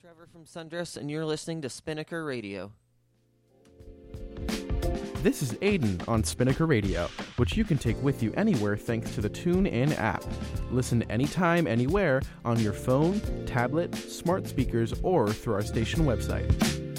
Trevor from Sundress, and you're listening to Spinnaker Radio. This is Aiden on Spinnaker Radio, which you can take with you anywhere thanks to the TuneIn app. Listen anytime, anywhere on your phone, tablet, smart speakers, or through our station website.